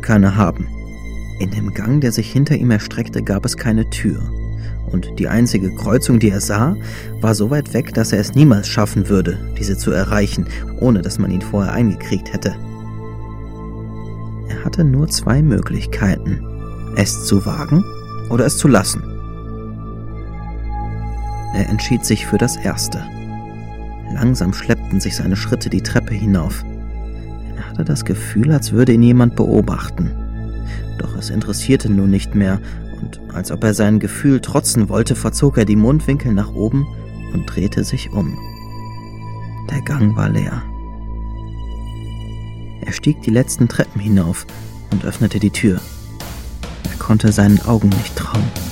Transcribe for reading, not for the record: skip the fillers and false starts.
keine haben. In dem Gang, der sich hinter ihm erstreckte, gab es keine Tür. Und die einzige Kreuzung, die er sah, war so weit weg, dass er es niemals schaffen würde, diese zu erreichen, ohne dass man ihn vorher eingekriegt hätte. Er hatte nur 2 Möglichkeiten: es zu wagen oder es zu lassen. Er entschied sich für das Erste. Langsam schleppten sich seine Schritte die Treppe hinauf. Er hatte das Gefühl, als würde ihn jemand beobachten. Doch es interessierte nun nicht mehr, und als ob er seinem Gefühl trotzen wollte, verzog er die Mundwinkel nach oben und drehte sich um. Der Gang war leer. Er stieg die letzten Treppen hinauf und öffnete die Tür. Er konnte seinen Augen nicht trauen.